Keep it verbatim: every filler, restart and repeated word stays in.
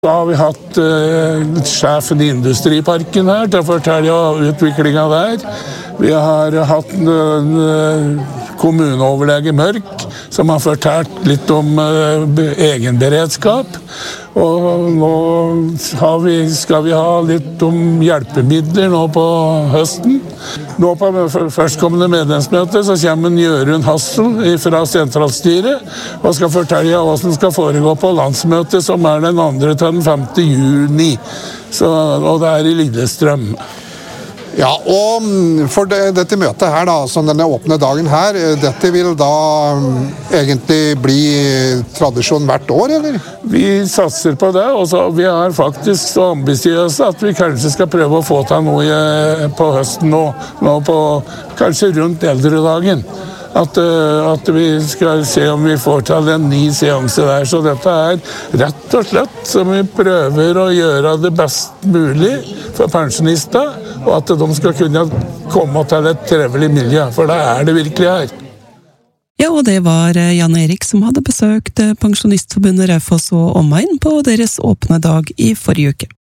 Da har vi hatt uh, sjefen i Industriparken her til å fortelle utviklingen der. Vi har hatt uh, kommuneoverlege Mørk, som har fortalt litt om uh, egenberedskap. Og nå har vi, skal vi ha litt om hjelpemidler nå på høsten. Nå på førstkommende medlemsmøte så kommer Jørund Hassel fra sentralstyret og skal fortelle hva som skal foregå på landsmøtet, som er den andre til den femte juni. Så, og det er i Lillestrøm. Ja, og for det, dette møtet her da, som denne åpne dagen her, dette vil da egentlig bli tradisjon hvert år, eller? Vi satser på det, og så vi er faktisk så ambisiøse at vi kanskje skal prøve å få til noe på høsten nå, nå på, kanskje rundt eldredagen. At, at vi skal se om vi får til en ny seanse der. Så dette er rett og slett som vi prøver å gjøre det best mulig for pensjonister, og at de skal kunne komme til et trevelig miljø, for det er det virkelig her. Ja, og det var Jan Erik som hadde besøkt Pensjonistforbundet Raufoss og omegn på deres åpne dag i forrige uke.